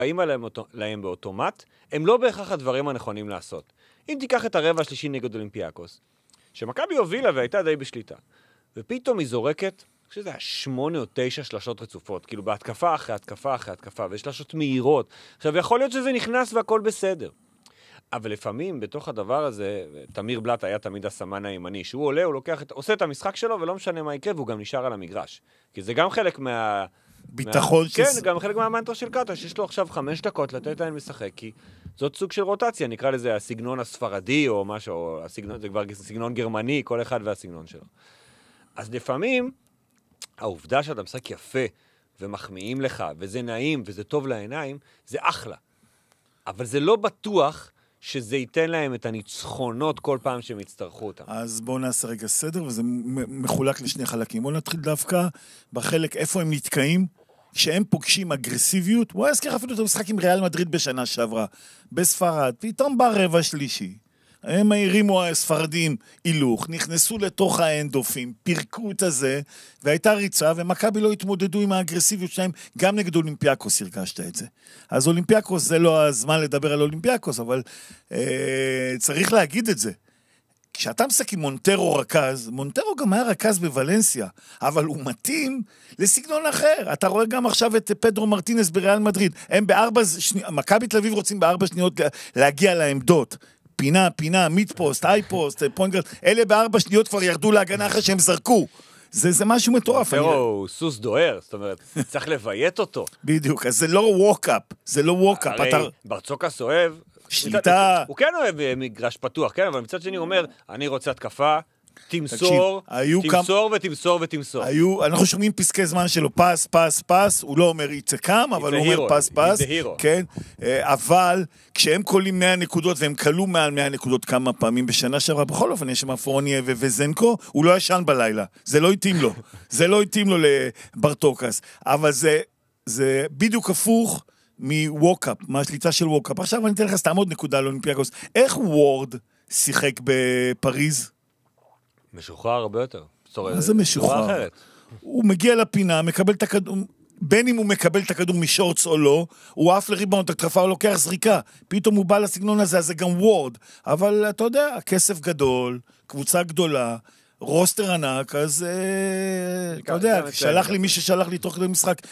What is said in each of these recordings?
באים להם באוטומט, הם לא בהכרח הדברים הנכונים לעשות. אם תיקח את הרבע השלישי נגד אולימפיאקוס, שמכבי הובילה והייתה די בשליטה, ופתאום היא זורקת, שזה היה 8 או 9 שלשות רצופות, כאילו בהתקפה אחרי התקפה אחרי התקפה, ושלשות מהירות. עכשיו, יכול להיות שזה נכנס והכל בסדר. אבל לפעמים, בתוך הדבר הזה, תמיר בלט היה תמיד הסמן הימני, שהוא עולה, הוא עושה את המשחק שלו, ולא משנה מה יקרה, והוא גם נשאר על המגרש. כי זה גם חלק ביטחון כן, גם חלק מהמנטרה של קאטה, שיש לו עכשיו 5 דקות לתת להם לשחק, כי זאת סוג של רוטציה, נקרא לזה הסגנון הספרדי, או משהו, או זה כבר סגנון גרמני, כל אחד והסגנון שלו. אז לפעמים, העובדה שאתה משחק יפה, ומחמיאים לך, וזה נעים, וזה טוב לעיניים, זה אחלה. אבל זה לא בטוח שזה ייתן להם את הניצחונות כל פעם שהם יצטרכו אותם. אז בואו נעשה רגע סדר, וזה מחולק לשני חלקים. בואו נתחיל דווקא בחלק איפה הם נתקעים, כשהם פוגשים אגרסיביות. בואו נזכיר אפילו את המשחק עם ריאל מדריד בשנה שעברה, בספרד, פתאום בא רבע שלישי. הם הרימו הספרדים הילוך, נכנסו לתוך האנדופים, פירקו את הזה, והייתה ריצה, ומכבי לא התמודדו עם האגרסיביות שלהם, גם נגד אולימפיאקוס הרגשת את זה. אז אולימפיאקוס זה לא הזמן לדבר על אולימפיאקוס, אבל צריך להגיד את זה. כשאתה משחק עם מונטרו רכז, מונטרו גם היה רכז בוולנסיה, אבל הוא מתאים לסגנון אחר. אתה רואה גם עכשיו את פדרו מרטינס בריאל מדריד. הם מכבי תל אביב רוצים ב4 שניות להגיע לעמדות. פינה, מיד-פוסט, היי-פוסט, פוינגרד, אלה ב4 שניות כבר ירדו להגנה אחרי שהם זרקו. זה משהו מטורף. הוא סוס דוהר, זאת אומרת, צריך לביית אותו. בדיוק, אז זה לא ווק-אפ, זה לא ווק-אפ. הרי ברצוקס אוהב, שליטה. הוא כן אוהב מגרש פתוח, כן, אבל מצד שני הוא אומר, אני רוצה התקפה, תמסור ותמסור. אנחנו שומעים פסקי זמן שלו, פס, הוא לא אומר יצא קם, אבל הוא אומר פס, כן, אבל כשהם קולים 100 נקודות, והם קלו מעל 100 נקודות כמה פעמים בשנה שעברה, בכל אופן יש שם פורניה וזנקו, הוא לא ישן בלילה, זה לא התאים לו לברטוקס, אבל זה בדיוק הפוך מווקאפ, מהשליטה של ווקאפ. עכשיו אני אתן לך סתם עוד נקודה על אולימפיאקוס, איך וורד שיחק בפריז? משוחרר הרבה יותר. מה זה משוחרר? הוא מגיע לפינה, מקבל את הכדור, בין אם הוא מקבל את הכדור משורץ או לא, הוא עף לריבאונד, התקפה, הוא לוקח זריקה. פתאום הוא בא לסגנון הזה, אז זה גם וורד. אבל אתה יודע, כסף גדול, קבוצה גדולה, רוסטר ענק, אז אתה יודע, שלח לי מי ששלח לי תוך כדי משחק,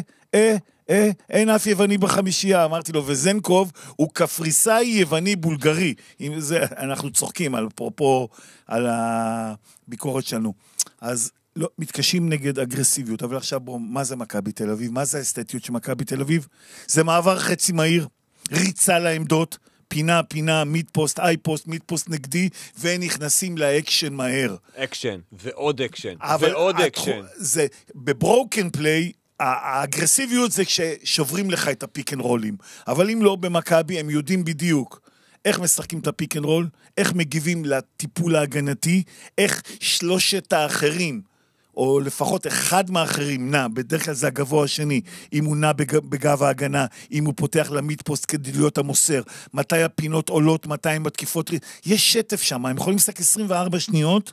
אין אף יווני בחמישייה, אמרתי לו, וזנקוב הוא קפריסאי יווני בולגרי, עם זה אנחנו צוחקים על פרופו, על הביקורת שלנו, אז לא, מתקשים נגד אגרסיביות, אבל עכשיו בוא, מה זה מכבי תל אביב? מה זה האסתטיות של מכבי תל אביב? זה מעבר חצי מהיר, ריצה לעמדות, פינה, מיד-פוסט, איי-פוסט, מיד-פוסט נגדי, ונכנסים לאקשן מהר. אקשן, ועוד אקשן, ועוד אקשן. זה, בברוקן פליי, האגרסיביות זה כששוברים לך את הפיק אנד רולים, אבל אם לא במכבי הם יודעים בדיוק איך משחקים את הפיק אנד רול, איך מגיבים לטיפול ההגנתי, איך שלושת האחרים, או לפחות אחד מהאחרים נע, בדרך כלל זה הגבוה השני, אם הוא נע בגב ההגנה, אם הוא פותח למיד-פוסט כדי להיות המוסר, מתי הפינות עולות, מתי הם בתקיפות, יש שטף שם, הם יכולים לשחק 24 שניות,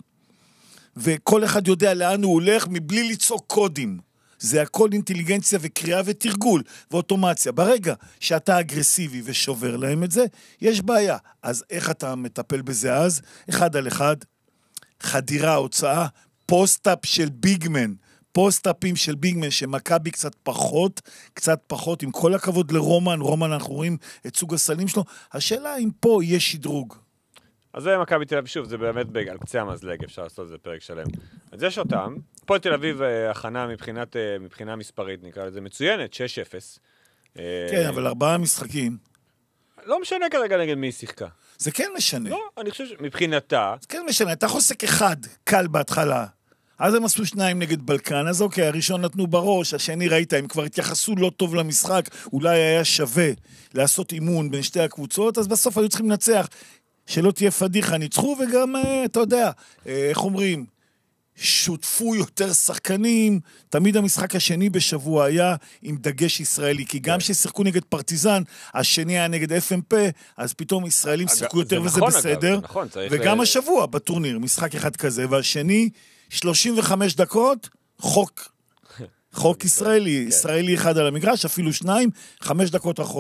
וכל אחד יודע לאן הוא הולך מבלי ליצוק קודים. זה הכל אינטליגנציה וקריאה ותרגול ואוטומציה. ברגע שאתה אגרסיבי ושובר להם את זה, יש בעיה. אז איך אתה מטפל בזה אז? 1 על 1, חדירה, הוצאה, פוסט-אפ של ביגמן, פוסט-אפים של ביגמן, שמכבי קצת פחות, עם כל הכבוד לרומן, אנחנו רואים את סוג הסלים שלו, השאלה אם פה יש שדרוג. אז זה מכבי תל אביב, שוב, זה באמת על קצה המזלג, אפשר לעשות את זה פרק שלם. אז יש אותם, פה תל אביב הכנה מבחינה מספרית, נקרא לזה מצוינת, 6-0. כן, אבל 4 משחקים. לא משנה כרגע נגד מי שיחקה. זה כן משנה. לא, אני חושב שמבחינתה... זה כן משנה, אתה חוסק 1, קל בהתחלה. אז הם עשו 2 נגד בלקן, אז אוקיי, הראשון נתנו בראש, השני ראית, הם כבר התייחסו לא טוב למשחק, אולי היה שווה לעשות אימון בין שתי הקבוצות, אז בסוף היו צריכים לנצח. שלא תהיה פדיחה, ניצחו, וגם, אתה יודע, איך אומרים, שותפו יותר שחקנים, תמיד המשחק השני בשבוע היה עם דגש ישראלי, כי גם ששיחקו נגד פרטיזן, השני היה נגד FMP, אז פתאום ישראלים שיחקו יותר וזה בסדר, וגם השבוע בטורניר, משחק אחד כזה, והשני, 35 דקות, חוק ישראלי, ישראלי אחד על המגרש, אפילו 2, 5 דקות אחרות.